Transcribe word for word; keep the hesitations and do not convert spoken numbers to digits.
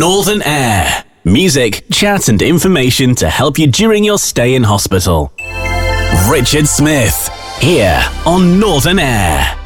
Northern Air. Music, chat and information to help you during your stay in hospital. Richard Smith, here on Northern Air.